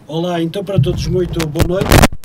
Olá, então para todos muito boa noite.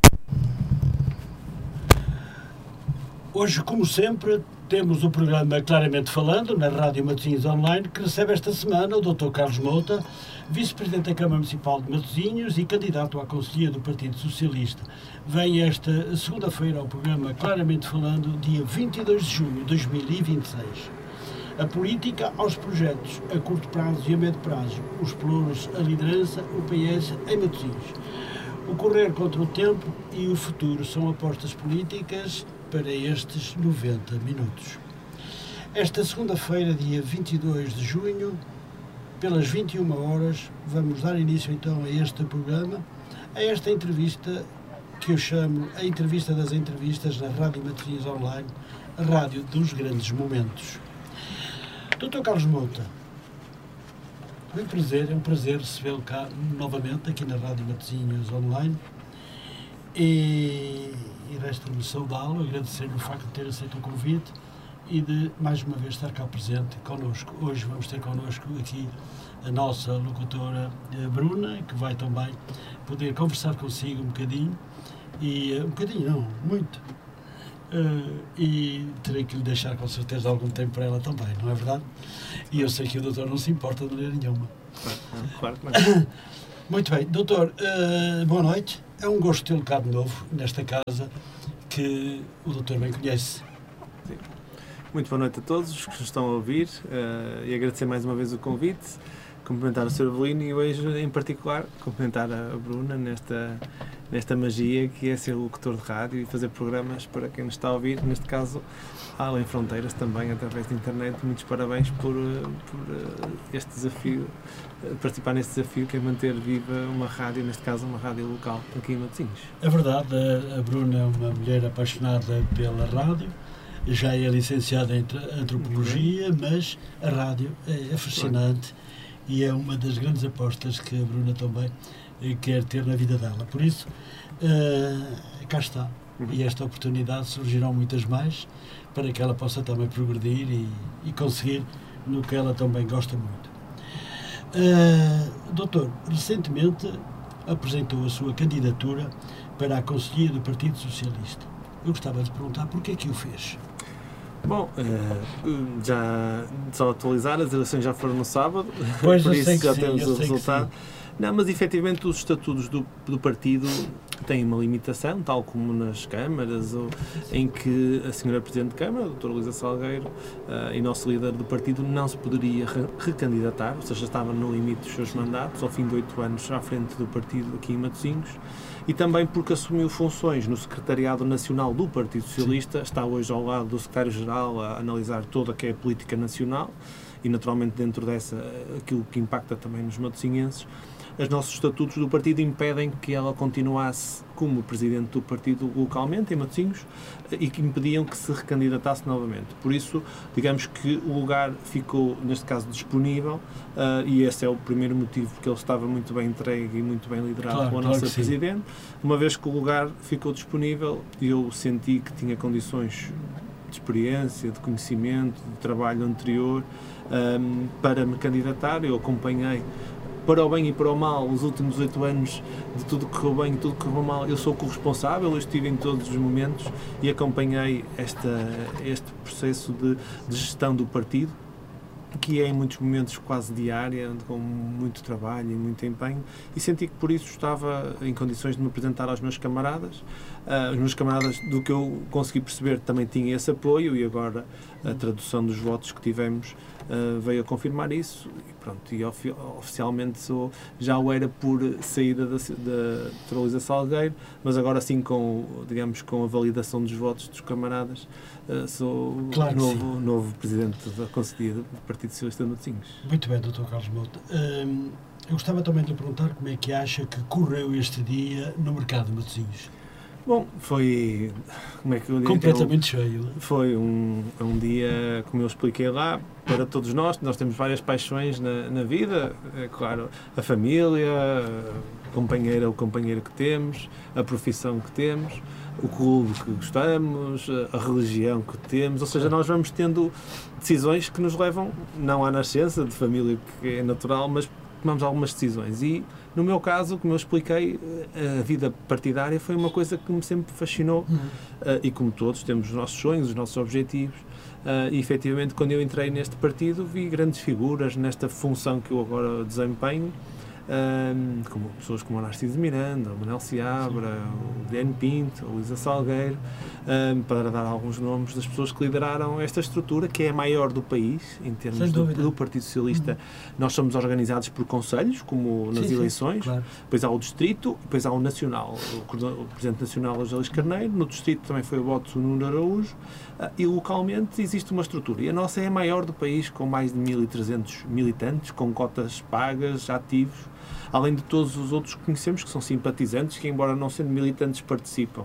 Hoje, como sempre, temos o programa Claramente Falando, na Rádio Matosinhos Online, que recebe esta semana o Dr. Carlos Mouta, Vice-Presidente da Câmara Municipal de Matosinhos e candidato à Conselhia do Partido Socialista. Vem esta segunda-feira ao programa Claramente Falando, dia 22 de junho de 2026. A política aos projetos a curto prazo e a médio prazo, os pelouros, a liderança, o PS em Matosinhos. O correr contra o tempo e o futuro são apostas políticas para estes 90 minutos. Esta segunda-feira, dia 22 de junho, pelas 21 horas, vamos dar início então a este programa, a esta entrevista que eu chamo a entrevista das entrevistas na Rádio Matosinhos Online, a rádio dos grandes momentos. Dr. Carlos Mouta, é um prazer recebê-lo cá novamente aqui na Rádio Matosinhos Online e resta-me saudá-lo, agradecer-lhe o facto de ter aceito o convite e de mais uma vez estar cá presente connosco. Hoje vamos ter connosco aqui a nossa locutora Bruna, que vai também poder conversar consigo um bocadinho, muito. E terei que lhe deixar com certeza algum tempo para ela também, não é verdade? E eu sei que o doutor não se importa de maneira nenhuma. Claro que não. Muito bem, doutor, boa noite. É um gosto tê-lo cá de novo, nesta casa que o doutor bem conhece. Sim. Muito boa noite a todos os que nos estão a ouvir e agradecer mais uma vez o convite, cumprimentar o Sr. Avelino e hoje, em particular, cumprimentar a Bruna nesta magia que é ser locutor de rádio e fazer programas para quem nos está a ouvir, neste caso, além fronteiras também, através da internet. Muitos parabéns por este desafio, participar neste desafio que é manter viva uma rádio, neste caso uma rádio local, aqui em Matosinhos. É verdade, a Bruna é uma mulher apaixonada pela rádio, já é licenciada em antropologia, mas a rádio é fascinante. E é uma das grandes apostas que a Bruna também quer ter na vida dela. Por isso, cá está. E esta oportunidade surgirão muitas mais para que ela possa também progredir e conseguir no que ela também gosta muito. Doutor, recentemente apresentou a sua candidatura para a Conselhia do Partido Socialista. Eu gostava de perguntar porquê é que o fez? Bom, já só atualizar, as eleições já foram no sábado, pois, por isso já sim, temos o resultado. Não, mas efetivamente os estatutos do partido têm uma limitação, tal como nas câmaras, em que a senhora Presidente de Câmara, a doutora Luísa Salgueiro, e nosso líder do partido, não se poderia recandidatar, ou seja, estava no limite dos seus mandatos, ao fim de 8 anos à frente do partido aqui em Matosinhos, e também porque assumiu funções no Secretariado Nacional do Partido Socialista, está hoje ao lado do Secretário-Geral a analisar toda a que é a política nacional e, naturalmente, dentro dessa, aquilo que impacta também nos matosinhenses. Os nossos estatutos do partido impedem que ela continuasse como presidente do partido localmente, em Matosinhos, e que impediam que se recandidatasse novamente. Por isso, digamos que o lugar ficou, neste caso, disponível, e esse é o primeiro motivo, porque ele estava muito bem entregue e muito bem liderado pela nossa Presidente. Uma vez que o lugar ficou disponível, eu senti que tinha condições de experiência, de conhecimento, de trabalho anterior, para me candidatar. Eu acompanhei, para o bem e para o mal, os últimos 8 anos, de tudo que correu bem e tudo que correu mal. Eu sou corresponsável, eu estive em todos os momentos e acompanhei este processo de gestão do partido, que é em muitos momentos quase diária, com muito trabalho e muito empenho, e senti que por isso estava em condições de me apresentar aos meus camaradas. Os meus camaradas, do que eu consegui perceber, também tinham esse apoio, e agora a tradução dos votos que tivemos veio a confirmar isso, e pronto, e oficialmente já o era por saída da doutora Luísa Salgueiro, mas agora sim digamos, com a validação dos votos dos camaradas, sou novo presidente da Conselhia do Partido Socialista de Matosinhos. Muito bem, Dr. Carlos Mouta. Eu gostava também de lhe perguntar como é que acha que correu este dia no mercado de Matosinhos. Bom, foi... Como é que eu digo? Completamente cheio. Foi um dia, como eu expliquei lá, para todos nós temos várias paixões na vida, é claro, a família, a companheira ou companheiro que temos, a profissão que temos, o clube que gostamos, a religião que temos, ou seja, nós vamos tendo decisões que nos levam, não à nascença de família, que é natural, mas tomamos algumas decisões. E, no meu caso, como eu expliquei, a vida partidária foi uma coisa que me sempre fascinou. E como todos, temos os nossos sonhos, os nossos objetivos. E, efetivamente, quando eu entrei neste partido, vi grandes figuras nesta função que eu agora desempenho, como pessoas como o Narciso Miranda, o Manuel Seabra, o Guilherme Pinto, a Luísa Salgueiro, para dar alguns nomes das pessoas que lideraram esta estrutura, que é a maior do país, em termos do Partido Socialista. Nós somos organizados por conselhos, como nas eleições, claro. Depois há o distrito, depois há o nacional. O Presidente Nacional é o José Luís Carneiro, no distrito também foi o voto do Nuno Araújo, e localmente existe uma estrutura. E a nossa é a maior do país, com mais de 1.300 militantes, com cotas pagas, ativos, além de todos os outros que conhecemos, que são simpatizantes, que, embora não sendo militantes, participam.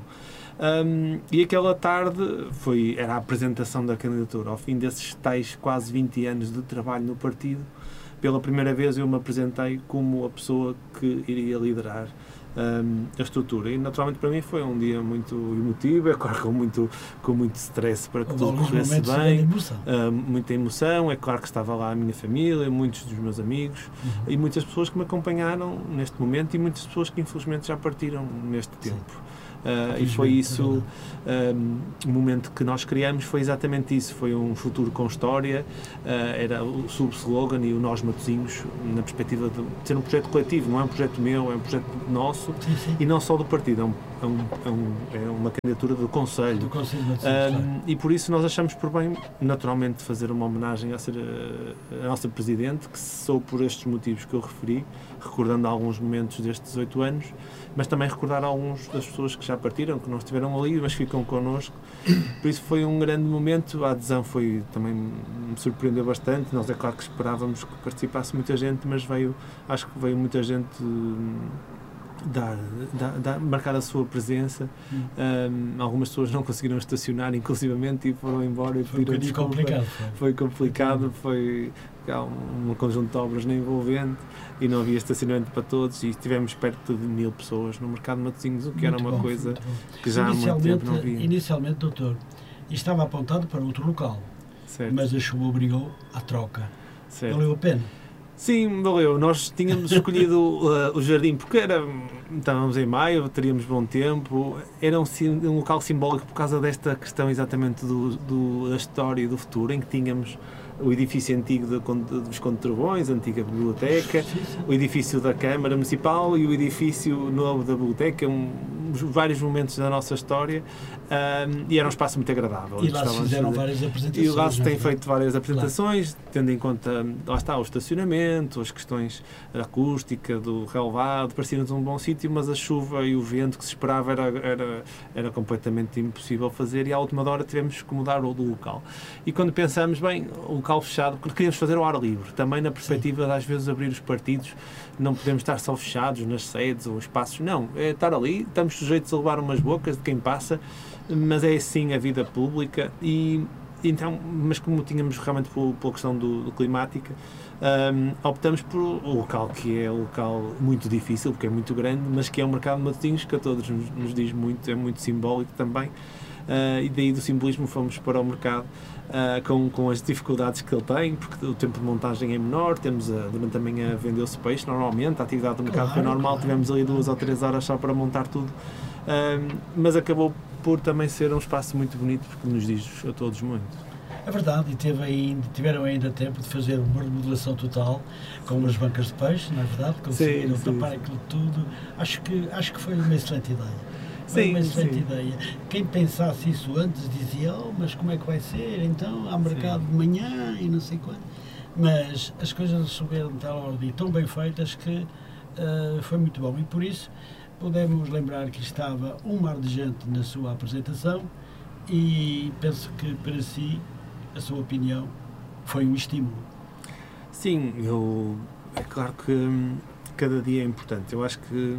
E aquela tarde era a apresentação da candidatura. Ao fim desses tais quase 20 anos de trabalho no partido, pela primeira vez eu me apresentei como a pessoa que iria liderar a estrutura. E, naturalmente, para mim foi um dia muito emotivo, é claro, com muito stress para que tudo corresse bem, muita emoção. É claro que estava lá a minha família, muitos dos meus amigos e muitas pessoas que me acompanharam neste momento e muitas pessoas que, infelizmente, já partiram neste tempo. E foi isso, o momento que nós criamos foi exatamente isso, foi um futuro com história, era o sub-slogan e o Nós Matosinhos, na perspectiva de ser um projeto coletivo, não é um projeto meu, é um projeto nosso, e não só do partido, é uma candidatura do Conselho. Do Conselho de Matosinhos, claro. E por isso nós achamos por bem, naturalmente, fazer uma homenagem à nossa Presidente, que cessou por estes motivos que eu referi, recordando alguns momentos destes 8 anos, mas também recordar alguns das pessoas que já partiram, que não estiveram ali, mas ficam connosco. Por isso foi um grande momento. A adesão também me surpreendeu bastante. Nós, é claro que esperávamos que participasse muita gente, mas acho que veio muita gente marcar a sua presença. Algumas pessoas não conseguiram estacionar, inclusivamente, e foram embora e pediram desculpa. Foi complicado, há um conjunto de obras na envolvente e não havia estacionamento para todos, e estivemos perto de 1000 pessoas no mercado de Matosinhos, o que era uma coisa que já há muito tempo não havia. Inicialmente, doutor, estava apontado para outro local, certo, mas a chuva obrigou à troca. Certo. Valeu a pena? Sim, valeu. Nós tínhamos escolhido o jardim porque estávamos em maio, teríamos bom tempo, era um local simbólico por causa desta questão exatamente da história e do futuro, em que tínhamos o edifício antigo dos Conde de Trobões, a antiga biblioteca, o edifício da Câmara Municipal e o edifício novo da biblioteca, vários momentos da nossa história, e era um espaço muito agradável. E lá se fizeram várias apresentações. E lá se tem feito várias apresentações, claro, tendo em conta, lá está, o estacionamento, as questões da acústica, do relevado, parecia-nos um bom sítio, mas a chuva e o vento que se esperava era completamente impossível fazer, e à última hora tivemos que mudar o local. E quando pensamos, bem, o local fechado, porque queríamos fazer ao ar livre, também na perspectiva de às vezes abrir os partidos, não podemos estar só fechados nas sedes ou espaços, não, é estar ali, estamos sujeitos a levar umas bocas de quem passa, mas é assim a vida pública. E então, mas como tínhamos realmente pela questão do climática, optamos por o local, que é um local muito difícil, porque é muito grande, mas que é o mercado de Matosinhos, que a todos nos diz muito, é muito simbólico também, e daí do simbolismo fomos para o mercado, com as dificuldades que ele tem, porque o tempo de montagem é menor, temos durante a manhã vendeu-se peixe normalmente, a atividade do mercado foi normal, tivemos ali 2 ou 3 horas só para montar tudo, mas acabou por também ser um espaço muito bonito, porque nos diz a todos muito. É verdade, e tiveram ainda tempo de fazer uma remodelação total com as bancas de peixe, não é verdade? Conseguiram tapar aquilo tudo. Acho que foi uma excelente ideia. Foi uma excelente ideia. Quem pensasse isso antes dizia, mas como é que vai ser? Então há mercado de manhã e não sei quando. Mas as coisas souberam de tal ordem e tão bem feitas que foi muito bom. E por isso podemos lembrar que estava um mar de gente na sua apresentação, e penso que para si, a sua opinião, foi um estímulo. Sim, é claro que cada dia é importante. Eu acho que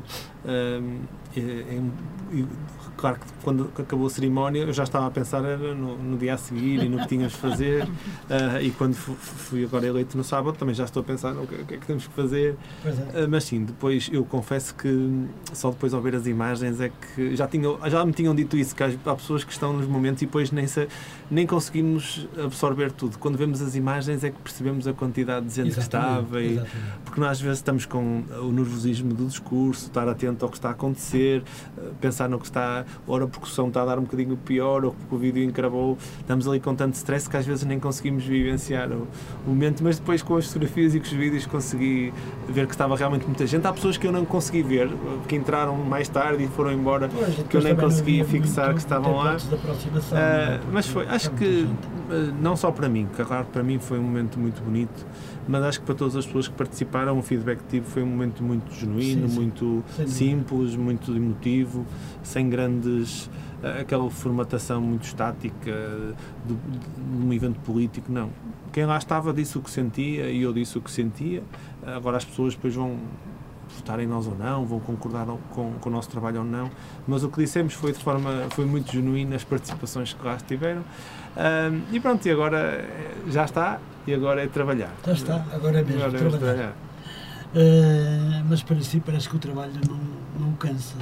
claro que quando acabou a cerimónia eu já estava a pensar no dia a seguir e no que tínhamos de fazer, e quando fui agora eleito no sábado também já estou a pensar no que é que temos que fazer. Mas sim, depois eu confesso que só depois ao ver as imagens é que já me tinham dito isso, que há pessoas que estão nos momentos e depois nem conseguimos absorver tudo. Quando vemos as imagens é que percebemos a quantidade de gente que estava, porque nós às vezes estamos com o nervosismo do discurso, estar atento ao que está a acontecer, pensar no que está, ora porque o som está a dar um bocadinho pior, ou porque o vídeo encravou, estamos ali com tanto stress que às vezes nem conseguimos vivenciar o momento, mas depois com as fotografias e com os vídeos consegui ver que estava realmente muita gente. Há pessoas que eu não consegui ver, que entraram mais tarde e foram embora, que eu nem consegui fixar que estavam lá, mas foi, acho que não só para mim, que claro, para mim foi um momento muito bonito, mas acho que para todas as pessoas que participaram, o feedback que tive foi um momento muito genuíno, muito simples, muito emotivo, sem grandes, aquela formatação muito estática de um evento político, não. Quem lá estava disse o que sentia e eu disse o que sentia. Agora as pessoas depois vão votar em nós ou não, vão concordar com o nosso trabalho ou não, mas o que dissemos foi foi muito genuíno as participações que lá estiveram. E pronto, e agora já está, e agora é trabalhar. Já está, agora é mesmo trabalhar. Mas para si parece que o trabalho não cansa.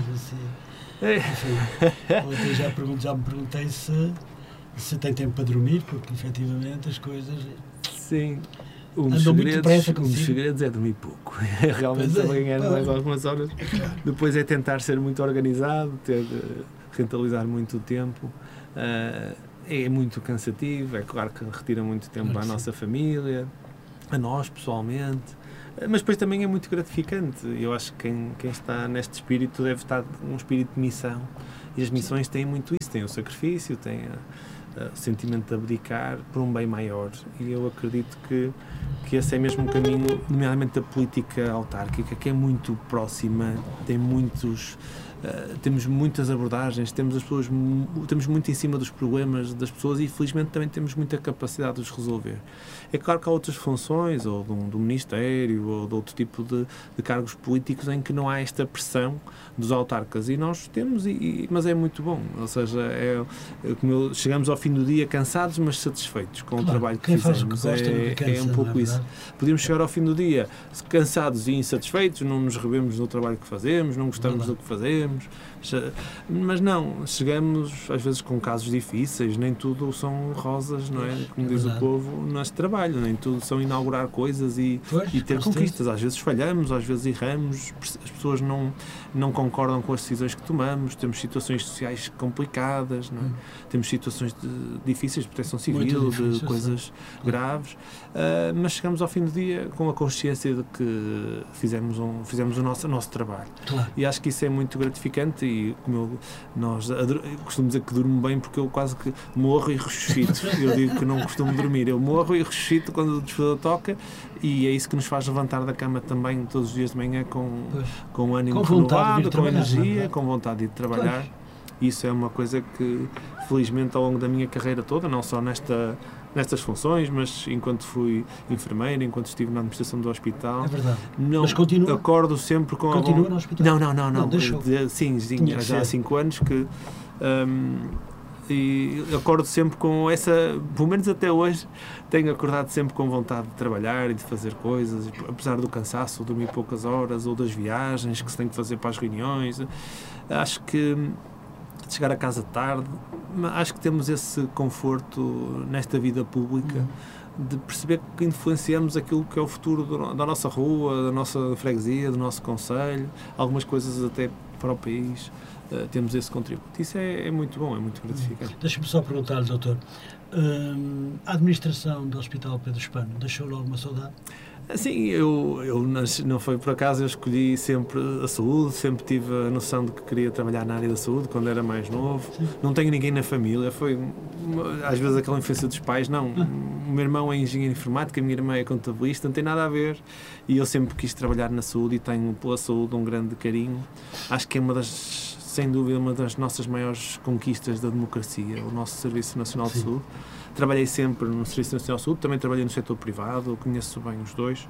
Ontem já me perguntei se tem tempo para dormir, porque efetivamente as coisas... Sim. Um dos segredos é dormir pouco. Realmente só ganhar mais algumas horas. Depois é tentar ser muito organizado, rentabilizar muito o tempo. É muito cansativo, é claro que retira muito tempo à nossa família, a nós pessoalmente, mas depois também é muito gratificante. Eu acho que quem está neste espírito deve estar um espírito de missão, e as missões têm muito isso, têm o sacrifício, têm o sentimento de abdicar por um bem maior, e eu acredito que esse é mesmo o caminho, nomeadamente da política autárquica, que é muito próxima, temos muitas abordagens, temos muito em cima dos problemas das pessoas e felizmente também temos muita capacidade de os resolver. É claro que há outras funções, ou do Ministério, ou de outro tipo de cargos políticos em que não há esta pressão dos autarcas, e nós temos, mas é muito bom, ou seja, chegamos ao fim do dia cansados, mas satisfeitos com o trabalho que fizemos. É um pouco isso. Podíamos chegar ao fim do dia cansados e insatisfeitos, não nos revemos no trabalho que fazemos, não gostamos do que fazemos, mas não, chegamos às vezes com casos difíceis, nem tudo são rosas, não é? Como diz o povo, neste trabalho, nem tudo são inaugurar coisas e ter conquistas. Às vezes falhamos, às vezes erramos, as pessoas não concordam com as decisões que tomamos, temos situações sociais complicadas, não é? Temos situações difíceis de proteção civil, de coisas graves, mas chegamos ao fim do dia com a consciência de que fizemos o nosso trabalho. Claro. E acho que isso é muito gratificante, e como eu costumo dizer que durmo bem porque eu quase que morro e ressuscito. Eu digo que não costumo dormir, eu morro e ressuscito quando o despertador toca, e é isso que nos faz levantar da cama também todos os dias de manhã com ânimo renovado, com energia, com vontade de trabalhar. Isso é uma coisa que felizmente ao longo da minha carreira toda, não só nestas funções, mas enquanto fui enfermeiro, enquanto estive na administração do hospital. É verdade. Mas continua? Acordo sempre com... Continua no hospital? Não. Deixou. Sim, já há 5 anos que... e acordo sempre com essa, pelo menos até hoje, tenho acordado sempre com vontade de trabalhar e de fazer coisas, apesar do cansaço, dormir poucas horas, ou das viagens que se tem que fazer para as reuniões. Acho que de chegar a casa tarde, acho que temos esse conforto nesta vida pública, de perceber que influenciamos aquilo que é o futuro da nossa rua, da nossa freguesia, do nosso concelho, algumas coisas até para o país. Temos esse contributo. Isso é muito bom, é muito gratificante. Deixa-me só perguntar-lhe, doutor, a administração do Hospital Pedro Hispano deixou-lhe alguma saudade? Sim, não foi por acaso, eu escolhi sempre a saúde, sempre tive a noção de que queria trabalhar na área da saúde quando era mais novo. Sim. Não tenho ninguém na família, foi às vezes aquela influência dos pais, não. O meu irmão é engenheiro informático, a minha irmã é contabilista, não tem nada a ver, e eu sempre quis trabalhar na saúde e tenho pela saúde um grande carinho. Acho que é sem dúvida, uma das nossas maiores conquistas da democracia, o nosso Serviço Nacional de Saúde. Trabalhei sempre no Serviço Nacional de Saúde, também trabalhei no setor privado, conheço bem os dois,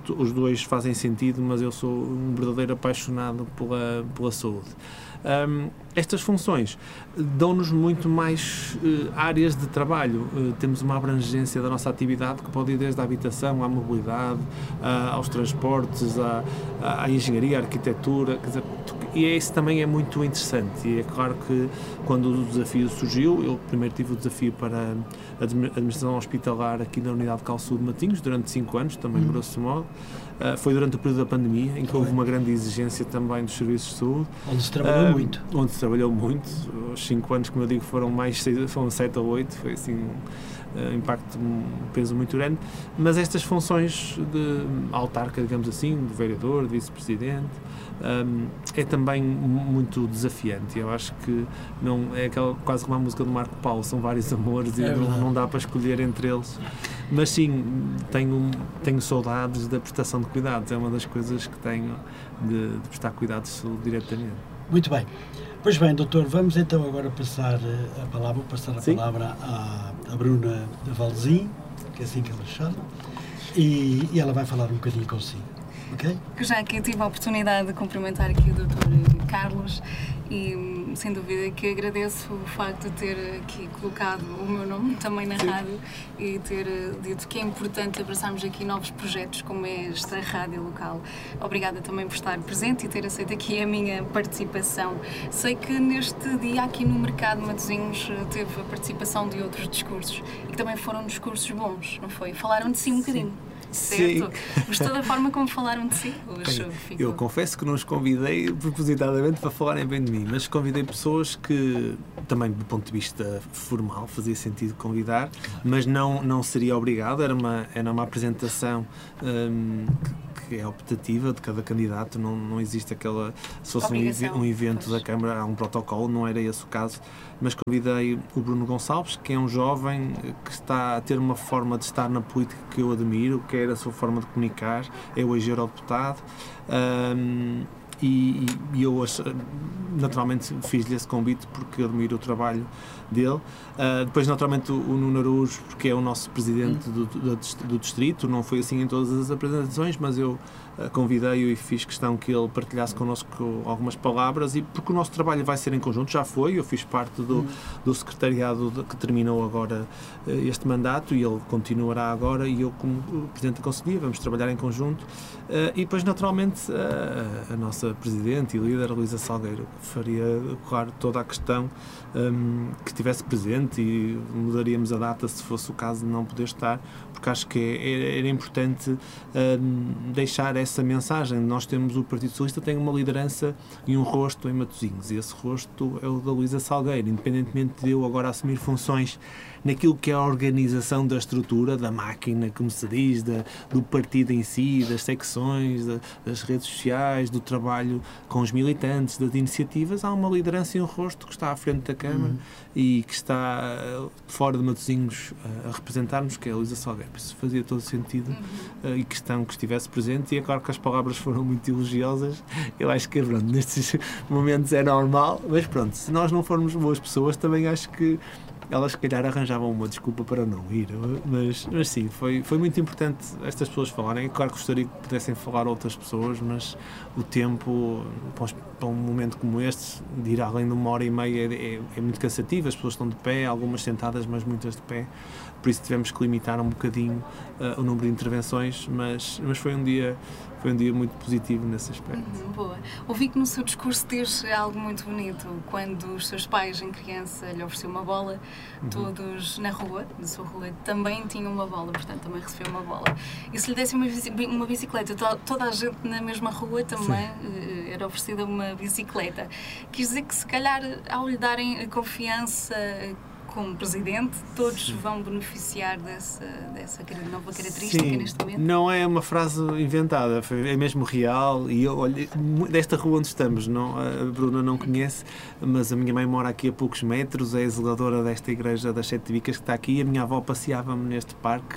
os dois fazem sentido, mas eu sou um verdadeiro apaixonado pela saúde. Estas funções dão-nos muito mais áreas de trabalho. Temos uma abrangência da nossa atividade que pode ir desde a habitação, à mobilidade, aos transportes, à engenharia, à arquitetura, quer dizer, e isso também é muito interessante. E é claro que quando o desafio surgiu, eu primeiro tive o desafio para a administração hospitalar aqui na Unidade de Calçudo de Matosinhos durante 5 anos, também grosso modo. Foi durante o período da pandemia, em que houve uma grande exigência também dos serviços de saúde. Onde se trabalhou muito. Onde se trabalhou muito. Os 5 anos, como eu digo, foram 7 ou 8, foi assim um impacto, um peso muito grande. Mas estas funções de autarca, digamos assim, de vereador, de vice-presidente, é também muito desafiante. Eu acho que não é quase como a música do Marco Paulo, são vários amores e não dá para escolher entre eles. Mas sim, tenho saudades da prestação de cuidados, é uma das coisas que tenho de prestar cuidados diretamente. Muito bem. Pois bem, doutor, vamos então agora passar a palavra à Bruna Valzin, que é assim que ela chama, e ela vai falar um bocadinho consigo. Okay? Já que eu tive a oportunidade de cumprimentar aqui o Dr. Carlos e sem dúvida que agradeço o facto de ter aqui colocado o meu nome também na rádio e ter dito que é importante abraçarmos aqui novos projetos como é esta rádio local. Obrigada também por estar presente e ter aceito aqui a minha participação. Sei que neste dia aqui no Mercado de Matosinhos teve a participação de outros discursos e que também foram discursos bons, não foi? Falaram de si um bocadinho. Certo? Gostou da forma como falaram de si? Eu confesso que não os convidei propositadamente para falarem bem de mim, mas convidei pessoas que também do ponto de vista formal fazia sentido convidar, mas não seria obrigado, era uma apresentação que é optativa de cada candidato, não existe aquela, se fosse um evento da Câmara, há um protocolo, não era esse o caso, mas convidei o Bruno Gonçalves, que é um jovem que está a ter uma forma de estar na política que eu admiro, que é a sua forma de comunicar, é o ex-eurodeputado, e eu naturalmente fiz-lhe esse convite porque admiro o trabalho dele. Depois naturalmente o Nuno Araújo, porque é o nosso presidente do distrito, não foi assim em todas as apresentações, mas eu convidei-o e fiz questão que ele partilhasse connosco algumas palavras, e porque o nosso trabalho vai ser em conjunto, já foi, eu fiz parte do secretariado que terminou agora este mandato e ele continuará agora, e eu como presidente da Conselhia vamos trabalhar em conjunto, e depois naturalmente a nossa presidente e líder Luísa Salgueiro faria, claro, toda a questão que estivesse presente, e mudaríamos a data se fosse o caso de não poder estar, porque acho que era importante deixar essa mensagem. Nós temos, o Partido Socialista tem uma liderança e um rosto em Matosinhos, e esse rosto é o da Luísa Salgueiro, independentemente de eu agora assumir funções naquilo que é a organização da estrutura, da máquina, como se diz, do partido em si, das secções, das redes sociais, do trabalho com os militantes, das iniciativas. Há uma liderança e um rosto que está à frente da Câmara e que está fora de Matosinhos a representar-nos, que é a Luísa Salgueiro. Isso fazia todo sentido e questão que estivesse presente, e é claro que as palavras foram muito elogiosas. Eu acho que, pronto, nestes momentos é normal, mas pronto, se nós não formos boas pessoas, também acho que elas se calhar arranjavam uma desculpa para não ir, mas sim, foi muito importante estas pessoas falarem. Claro que gostaria que pudessem falar outras pessoas, mas o tempo para um momento como este, de ir além de 1h30 é muito cansativo. As pessoas estão de pé, algumas sentadas, mas muitas de pé, por isso tivemos que limitar um bocadinho o número de intervenções, mas foi um dia muito positivo nesse aspecto. Boa. Ouvi que no seu discurso teve algo muito bonito, quando os seus pais, em criança, lhe ofereceu uma bola, todos na rua, na sua rua, também tinham uma bola, portanto também recebeu uma bola. E se lhe desse uma bicicleta, toda a gente na mesma rua também era oferecida uma bicicleta. Quis dizer que se calhar, ao lhe darem a confiança como presidente, todos vão beneficiar dessa nova característica. Sim, neste momento? Não é uma frase inventada, é mesmo real. E eu, olha, desta rua onde estamos, a Bruna não conhece, mas a minha mãe mora aqui a poucos metros, é a zeladora desta igreja das Sete Vicas que está aqui, e a minha avó passeava-me neste parque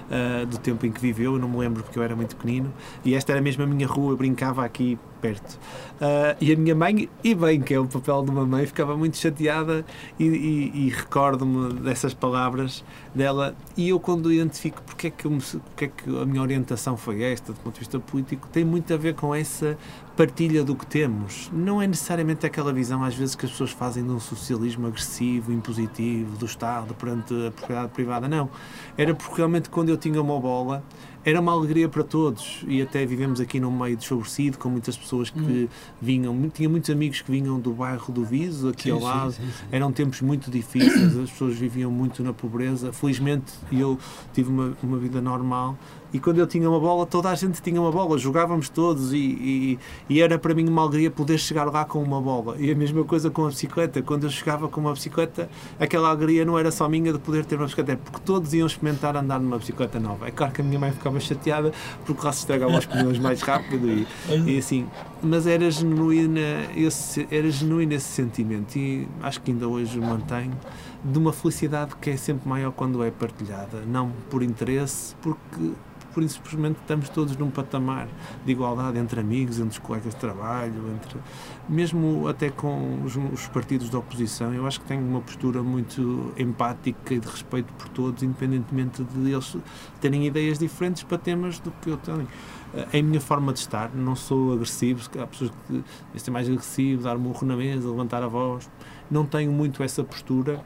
do tempo em que viveu, eu não me lembro porque eu era muito pequenino, e esta era mesmo a minha rua, eu brincava aqui perto. E a minha mãe, e bem que é o papel de uma mãe, ficava muito chateada e recordo-me dessas palavras dela, e eu quando identifico porque é que a minha orientação foi esta, do ponto de vista político, tem muito a ver com essa partilha do que temos. Não é necessariamente aquela visão às vezes que as pessoas fazem de um socialismo agressivo, impositivo, do Estado perante a propriedade privada, não. Era porque realmente quando eu tinha uma bola era uma alegria para todos, e até vivemos aqui num meio desfavorecido, com muitas pessoas que vinham, tinha muitos amigos que vinham do bairro do Viso, aqui ao lado, eram tempos muito difíceis, as pessoas viviam muito na pobreza. Felizmente eu tive uma vida normal, e quando eu tinha uma bola, toda a gente tinha uma bola, jogávamos todos, e era para mim uma alegria poder chegar lá com uma bola. E a mesma coisa com a bicicleta, quando eu chegava com uma bicicleta, aquela alegria não era só minha de poder ter uma bicicleta, é porque todos iam experimentar andar numa bicicleta nova. É claro que a minha mãe ficava chateada porque lá se estragavam os pneus mais rápido e assim, mas era genuíno esse sentimento, e acho que ainda hoje o mantenho, de uma felicidade que é sempre maior quando é partilhada, não por interesse, porque por isso simplesmente estamos todos num patamar de igualdade entre amigos, entre os colegas de trabalho, mesmo até com os partidos da oposição. Eu acho que tenho uma postura muito empática e de respeito por todos, independentemente de eles terem ideias diferentes para temas do que eu tenho. É a minha forma de estar, não sou agressivo, há pessoas que ser mais agressivo, dar murro na mesa, levantar a voz. Não tenho muito essa postura,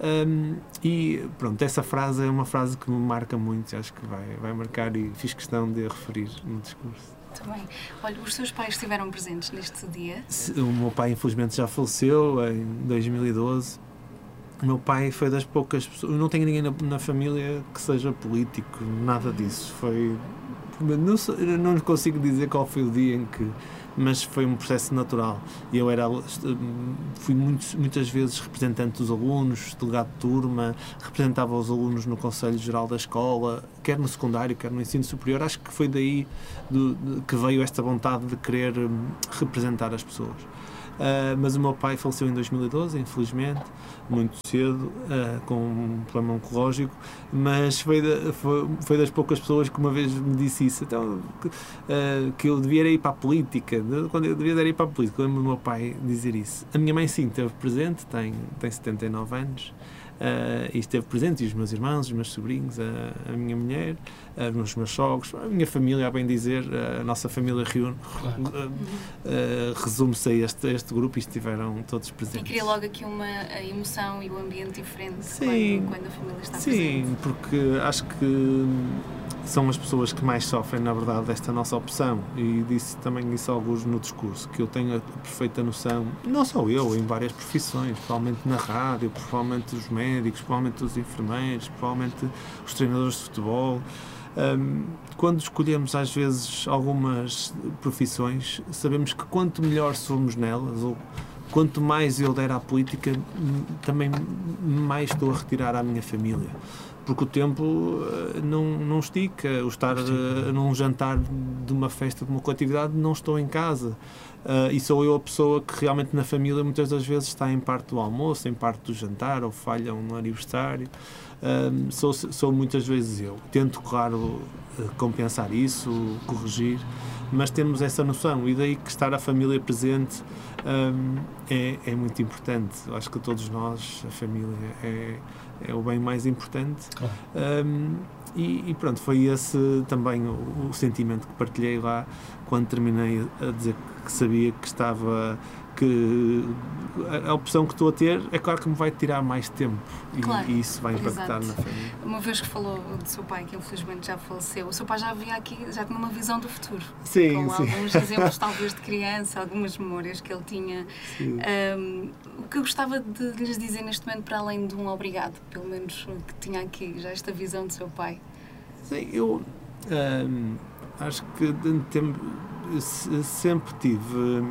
e pronto, essa frase é uma frase que me marca muito, acho que vai marcar, e fiz questão de a referir no discurso. Muito bem. Olha, os seus pais estiveram presentes neste dia? O meu pai infelizmente já faleceu em 2012. O meu pai foi das poucas pessoas, não tenho ninguém na família que seja político, nada disso. Não consigo dizer qual foi o dia em que, mas foi um processo natural. Eu fui muitas vezes representante dos alunos, delegado de turma, representava os alunos no Conselho Geral da Escola, quer no secundário, quer no ensino superior. Acho que foi daí que veio esta vontade de querer representar as pessoas. Mas o meu pai faleceu em 2012, infelizmente, muito cedo, com um problema oncológico, mas foi das poucas pessoas que uma vez me disse isso, então, que eu devia ir para a política. Quando eu devia ir para a política, eu lembro do meu pai dizer isso. A minha mãe sim esteve presente, tem 79 anos, e esteve presente, e os meus irmãos, os meus sobrinhos, a minha mulher, os meus sogros, a minha família, a bem dizer, a nossa família resume-se a este grupo, e estiveram todos presentes. E cria logo aqui uma emoção e um ambiente diferente quando a família está presente. Sim, porque acho que são as pessoas que mais sofrem, na verdade, desta nossa opção, e também disse alguns no discurso, que eu tenho a perfeita noção, não só eu, em várias profissões, provavelmente na rádio, provavelmente os médicos, provavelmente os enfermeiros, provavelmente os treinadores de futebol. Quando escolhemos às vezes algumas profissões, sabemos que quanto melhor somos nelas, ou quanto mais eu der à política, também mais estou a retirar à minha família. Porque o tempo não estica. O estar num jantar de uma festa, de uma coletividade, não estou em casa. E sou eu a pessoa que realmente na família muitas das vezes está em parte do almoço, em parte do jantar, ou falham no aniversário. Sou muitas vezes eu. Tento, claro, compensar isso, corrigir, mas temos essa noção, e daí que estar a família presente é muito importante. Acho que todos nós, a família é o bem mais importante. Claro. E pronto, foi esse também o sentimento que partilhei lá quando terminei a dizer que sabia que estava, que a opção que estou a ter, é claro que me vai tirar mais tempo, claro, e isso vai impactar na família. Uma vez que falou do seu pai, que infelizmente já faleceu, o seu pai já via aqui, já tinha uma visão do futuro. Sim, com sim. Alguns exemplos talvez de criança, algumas memórias que ele tinha. O que eu gostava de lhes dizer neste momento, para além de um obrigado, pelo menos que tinha aqui já esta visão do seu pai? Sim, eu acho que sempre tive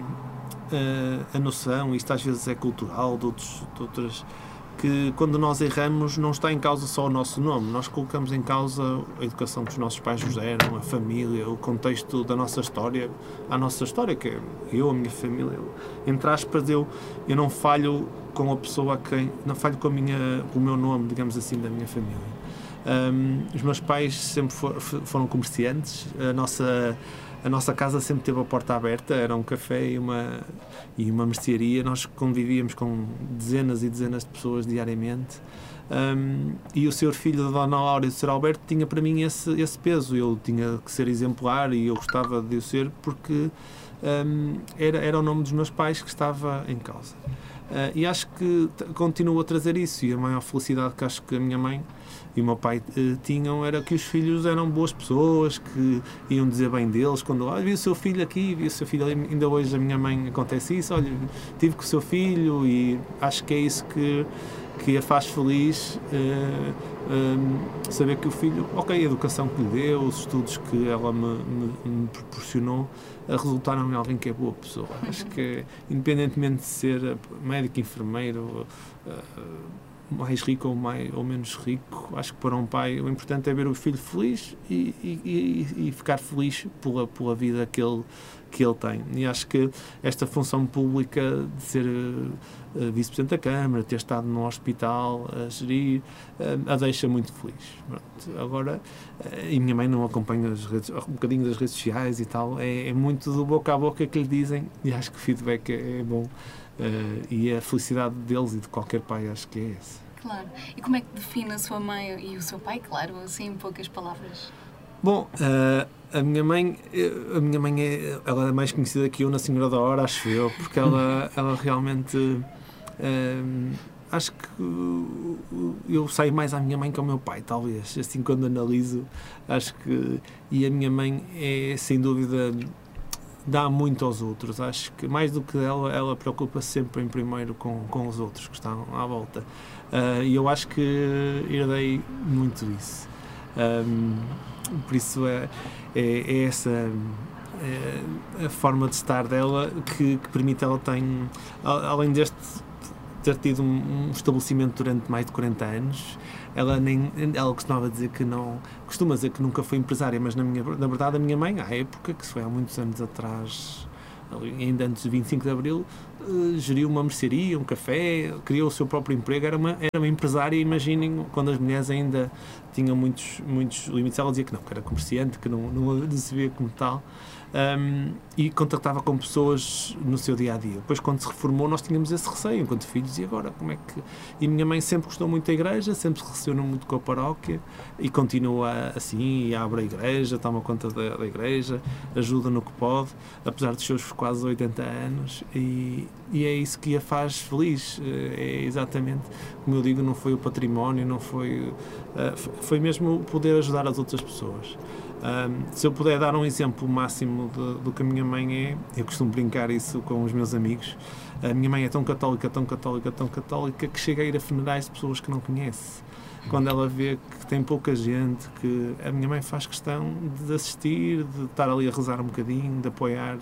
a noção, isto às vezes é cultural, de outras, que quando nós erramos não está em causa só o nosso nome, nós colocamos em causa a educação que os nossos pais nos deram, a família, o contexto da nossa história, a nossa história, que é eu, a minha família. Entre aspas, eu não falho com a pessoa não falho com o meu nome, digamos assim, da minha família. Os meus pais sempre foram comerciantes, a nossa casa sempre teve a porta aberta, era um café e uma mercearia. Nós convivíamos com dezenas e dezenas de pessoas diariamente. E o Sr. Filho da Dona Laura e do Sr. Alberto tinha para mim esse peso. Eu tinha que ser exemplar e eu gostava de o ser porque era o nome dos meus pais que estava em causa. E acho que continuo a trazer isso, e a maior felicidade que acho que a minha mãe e o meu pai tinham era que os filhos eram boas pessoas, que iam dizer bem deles quando vi o seu filho aqui, vi o seu filho ali. Ainda hoje a minha mãe acontece isso, olha, tive com o seu filho, e acho que é isso que a faz feliz, saber que o filho, a educação que lhe deu, os estudos que ela me proporcionou, resultaram em alguém que é boa pessoa. Acho que, independentemente de ser médico, enfermeiro, mais rico ou menos rico, acho que para um pai o importante é ver o filho feliz e ficar feliz pela vida que ele tem. E acho que esta função pública de ser vice-presidente da Câmara, ter estado no hospital a gerir, a deixa muito feliz. Pronto. Agora, e minha mãe não acompanha um bocadinho das redes sociais e tal, é muito do boca a boca que lhe dizem, e acho que o feedback é bom. E a felicidade deles e de qualquer pai, acho que é essa. Claro. E como é que define a sua mãe e o seu pai, claro, assim em poucas palavras? Bom, a minha mãe ela é mais conhecida que eu na Senhora da Hora, acho eu, porque ela realmente, acho que eu saio mais à minha mãe que ao meu pai, talvez, assim, quando analiso, acho que, e a minha mãe é, sem dúvida, dá muito aos outros. Acho que mais do que ela preocupa-se sempre em primeiro com os outros que estão à volta, e eu acho que herdei muito isso. Por isso é essa a forma de estar dela que permite ela além deste ter tido um estabelecimento durante mais de 40 anos, ela costuma dizer que nunca foi empresária, mas na verdade a minha mãe, à época, que foi há muitos anos atrás, ainda antes de 25 de Abril, geriu uma mercearia, um café, criou o seu próprio emprego, era uma empresária. Imaginem, quando as mulheres ainda tinham muitos limites, ela dizia que era comerciante, que não se via como tal, e contactava com pessoas no seu dia-a-dia. Depois, quando se reformou, nós tínhamos esse receio, enquanto filhos, e agora, como é que... E a minha mãe sempre gostou muito da igreja, sempre se relacionou muito com a paróquia, e continua assim, e abre a igreja, toma conta da igreja, ajuda no que pode, apesar dos seus quase 80 anos, e é isso que a faz feliz. É exatamente, como eu digo, não foi o património, não foi... foi mesmo poder ajudar as outras pessoas. Se eu puder dar um exemplo máximo do que a minha mãe é, eu costumo brincar isso com os meus amigos. A minha mãe é tão católica que chega a ir a funerais de pessoas que não conhece. Quando ela vê que tem pouca gente, que a minha mãe faz questão de assistir, de estar ali a rezar um bocadinho, de apoiar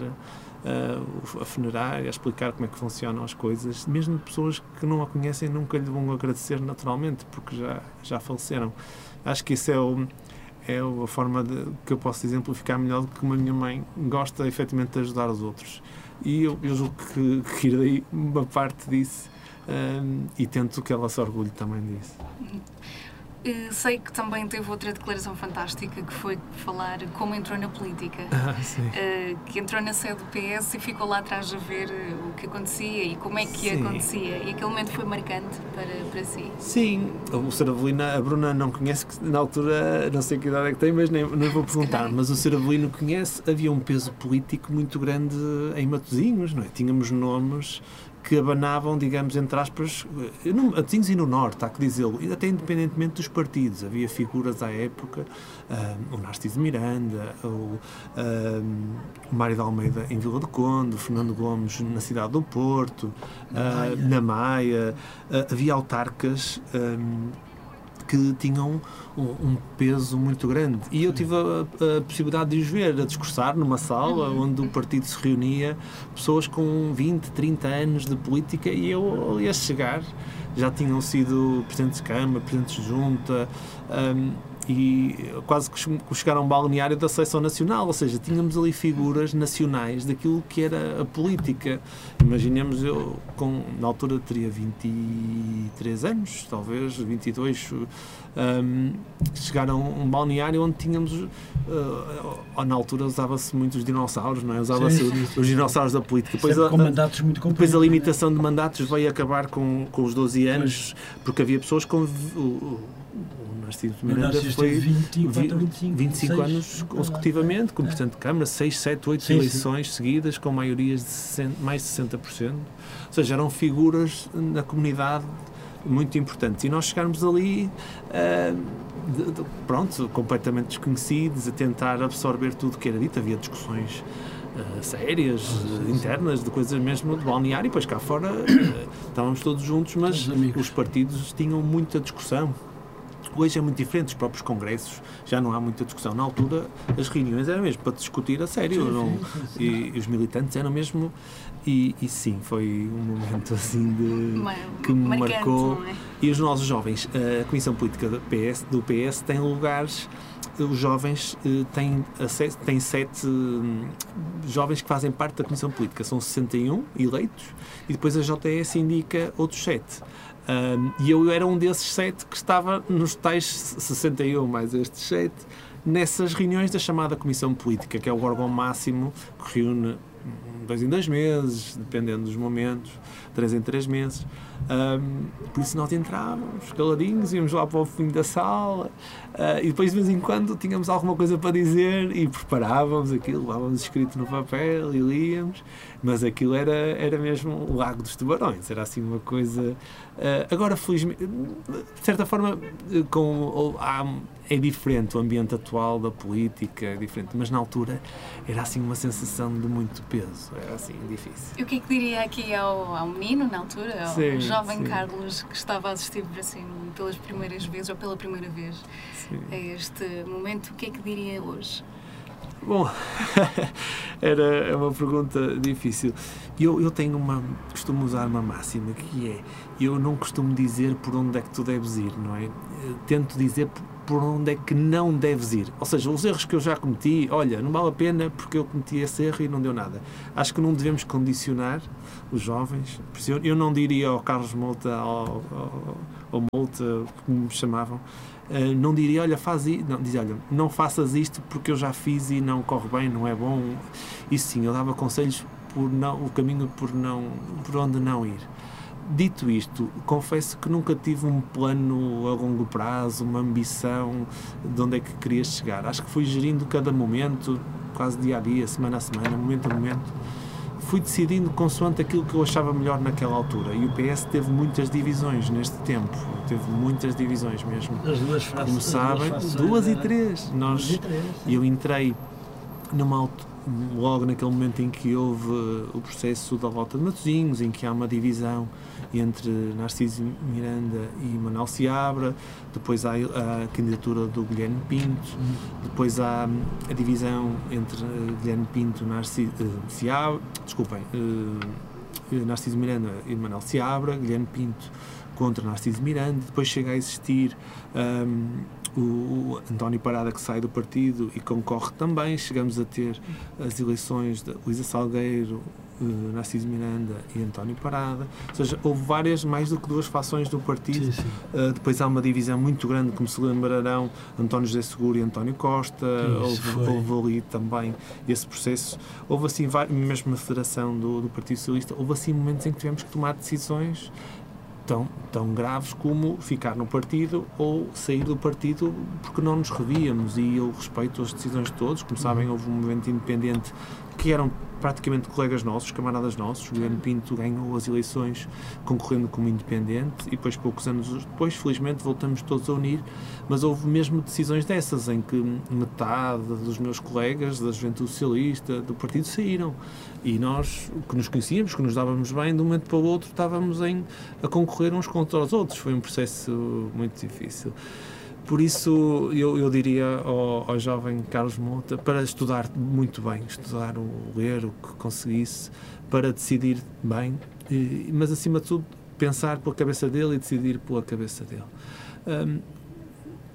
a funerária, a explicar como é que funcionam as coisas, mesmo pessoas que não a conhecem nunca lhe vão agradecer naturalmente, porque já faleceram. Acho que isso é a forma que eu posso exemplificar melhor, que a minha mãe gosta efetivamente de ajudar os outros, e eu julgo que herdei uma parte disso, e tento que ela se orgulhe também disso. Sei que também teve outra declaração fantástica, que foi falar como entrou na política. Que entrou na sede do PS e ficou lá atrás a ver o que acontecia e como é que acontecia. E aquele momento foi marcante para si. Sim, o Sr. Avelino, a Bruna não conhece, que na altura não sei que idade é que tem, mas nem vou perguntar, mas o Sr. Avelino conhece. Havia um peso político muito grande em Matosinhos, não é? Tínhamos nomes que abanavam, digamos, entre aspas, no Matosinhos e no Norte, há que dizê-lo, até independentemente dos partidos. Havia figuras à época, o Narciso Miranda, o Mário de Almeida em Vila do Conde, o Fernando Gomes na cidade do Porto, na Maia. Havia autarcas que tinham um peso muito grande. E eu tive a possibilidade de os ver a discursar numa sala onde o partido se reunia, pessoas com 20, 30 anos de política, e eu ali a chegar, já tinham sido presidentes de Câmara, presidentes de Junta, e quase que chegar a um balneário da seleção nacional, ou seja, tínhamos ali figuras nacionais daquilo que era a política. Imaginemos, eu na altura teria 23 anos, talvez 22, chegar a um balneário onde tínhamos, na altura usava-se muito os dinossauros, não é? Usava-se os dinossauros da política. Com mandatos muito compridos. Depois a limitação de mandatos veio acabar com os 12 anos, porque havia pessoas com... Narciso Miranda foi 25 anos consecutivamente, como Presidente de Câmara, 6, 7, 8 eleições seguidas, com maiorias de mais de 60%. Ou seja, eram figuras na comunidade muito importantes. E nós chegarmos ali, completamente desconhecidos, a tentar absorver tudo o que era dito. Havia discussões sérias, internas, de coisas mesmo de balneário, e depois cá fora estávamos todos juntos, mas os partidos tinham muita discussão. Hoje é muito diferente, os próprios congressos já não há muita discussão. Na altura, as reuniões eram mesmo para discutir a sério, e os militantes eram mesmo... E sim, foi um momento assim que me marcou. Não é? E os nossos jovens, a Comissão Política do PS tem lugares... Os jovens têm 7 jovens que fazem parte da Comissão Política. São 61 eleitos e depois a JS indica outros 7. E eu era um desses 7 que estava nos tais 61 mais estes 7 nessas reuniões da chamada Comissão Política, que é o órgão máximo que reúne 2 em 2 meses, dependendo dos momentos, 3 em 3 meses. Por isso nós entrávamos caladinhos, íamos lá para o fim da sala, e depois de vez em quando tínhamos alguma coisa para dizer e preparávamos aquilo, levávamos escrito no papel e líamos, mas aquilo era mesmo o Lago dos Tubarões, era assim uma coisa... Agora, felizmente, de certa forma, é diferente o ambiente atual da política, é diferente, mas na altura era assim uma sensação de muito peso, era assim difícil. E o que é que diria aqui ao menino na altura, ao jovem Carlos, que estava a assistir assim, pelas primeiras vezes ou pela primeira vez a este momento, o que é que diria hoje? Bom, é uma pergunta difícil. Eu costumo usar uma máxima que é, eu não costumo dizer por onde é que tu deves ir, não é? Tento dizer por onde é que não deves ir. Ou seja, os erros que eu já cometi, olha, não vale a pena porque eu cometi esse erro e não deu nada. Acho que não devemos condicionar os jovens. Eu não diria ao Carlos Mouta, ao Mouta, como me chamavam, não diria, olha, não faças isto porque eu já fiz e não corre bem, não é bom. Isso sim, eu dava conselhos o caminho por onde não ir. Dito isto, confesso que nunca tive um plano a longo prazo, uma ambição de onde é que querias chegar. Acho que fui gerindo cada momento, quase dia a dia, semana a semana, momento a momento. Fui decidindo consoante aquilo que eu achava melhor naquela altura. E o PS teve muitas divisões neste tempo. Teve muitas divisões mesmo. As duas fações. Como sabem, 2 e 3. Eu entrei logo naquele momento em que houve o processo da Volta de Matosinhos, em que há uma divisão entre Narciso Miranda e Manuel Seabra, depois há a candidatura do Guilherme Pinto, depois há a divisão entre Guilherme Pinto Narciso Miranda e Manuel Seabra, Guilherme Pinto contra Narciso Miranda, depois chega a existir o António Parada, que sai do partido e concorre também. Chegamos a ter as eleições de Luísa Salgueiro, Narciso Miranda e António Parada. Ou seja, houve mais do que 2 fações do partido. Sim. Depois há uma divisão muito grande, como se lembrarão, António José Seguro e António Costa. Houve ali também esse processo. Houve assim, mesmo na federação do Partido Socialista, houve assim momentos em que tivemos que tomar decisões tão graves como ficar no partido ou sair do partido porque não nos revíamos, e eu respeito as decisões de todos. Como sabem, houve um movimento independente que eram praticamente colegas nossos, camaradas nossos. O Guilherme Pinto ganhou as eleições concorrendo como independente e depois, poucos anos depois, felizmente, voltamos todos a unir, mas houve mesmo decisões dessas em que metade dos meus colegas da Juventude Socialista, do partido, saíram, e nós, que nos conhecíamos, que nos dávamos bem, de um momento para o outro estávamos a concorrer uns contra os outros. Foi um processo muito difícil. Por isso, eu diria ao jovem Carlos Mouta para estudar muito bem, ler o que conseguisse, para decidir bem, mas acima de tudo pensar pela cabeça dele e decidir pela cabeça dele.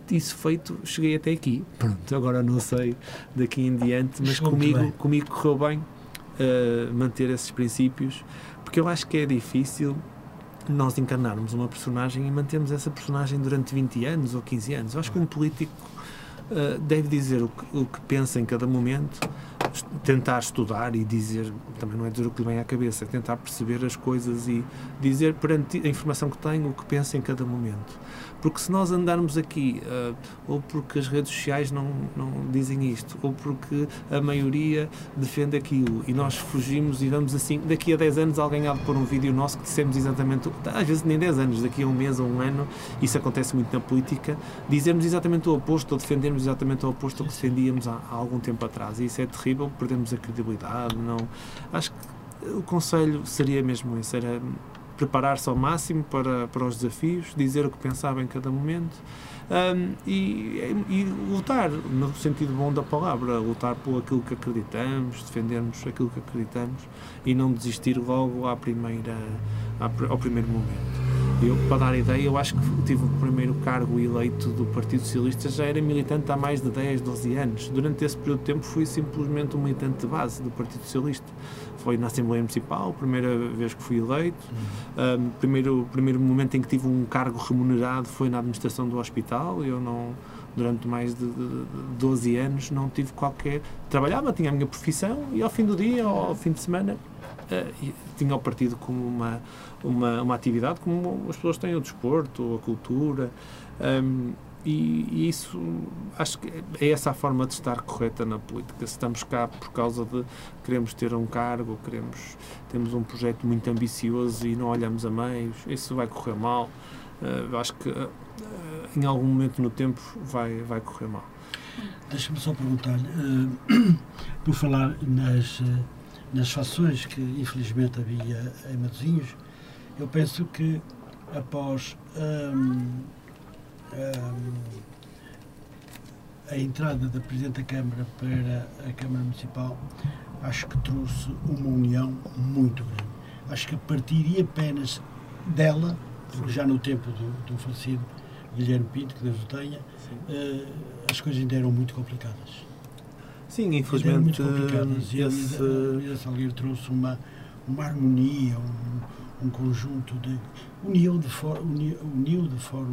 isso feito, cheguei até aqui. Pronto, agora não sei daqui em diante, mas comigo correu bem manter esses princípios, porque eu acho que é difícil nós encarnarmos uma personagem e mantermos essa personagem durante 20 anos ou 15 anos. Eu acho que um político deve dizer o que pensa em cada momento, tentar estudar e dizer, também não é dizer o que lhe vem à cabeça, é tentar perceber as coisas e dizer perante a informação que tem o que pensa em cada momento. Porque se nós andarmos aqui, ou porque as redes sociais não dizem isto, ou porque a maioria defende aquilo, e nós fugimos e vamos assim, daqui a 10 anos alguém há de pôr um vídeo nosso que dissemos exatamente, às vezes nem 10 anos, daqui a um mês ou um ano, isso acontece muito na política, dizermos exatamente o oposto, ou defendermos exatamente o oposto ao que defendíamos há algum tempo atrás, e isso é terrível, perdemos a credibilidade. Acho que o conselho seria mesmo esse, era preparar-se ao máximo para os desafios, dizer o que pensava em cada momento, e lutar, no sentido bom da palavra, lutar por aquilo que acreditamos, defendermos aquilo que acreditamos e não desistir logo ao primeiro momento. Eu, para dar ideia, eu acho que tive o primeiro cargo eleito do Partido Socialista, já era militante há mais de 10, 12 anos. Durante esse período de tempo fui simplesmente um militante de base do Partido Socialista. Foi na Assembleia Municipal, a primeira vez que fui eleito. Primeiro momento em que tive um cargo remunerado foi na administração do hospital. Eu não, durante mais de 12 anos, não tive qualquer... Trabalhava, tinha a minha profissão e ao fim do dia, ou ao fim de semana, tinha o partido como uma atividade, como as pessoas têm o desporto, a cultura, e isso, acho que é essa a forma de estar correta na política. Se estamos cá por causa de queremos ter um cargo, temos um projeto muito ambicioso e não olhamos a meios, isso vai correr mal. Acho que em algum momento no tempo vai correr mal. Deixa-me só perguntar-lhe, por falar nas fações que infelizmente havia em Matosinhos, eu penso que após a entrada da Presidente da Câmara para a Câmara Municipal, acho que trouxe uma união muito grande. Acho que a partir apenas dela, porque já no tempo do falecido Guilherme Pinto, que Deus o tenha, as coisas ainda eram muito complicadas. Sim, infelizmente. E a Elida Salgueiro trouxe uma harmonia, um conjunto de... uniu de forma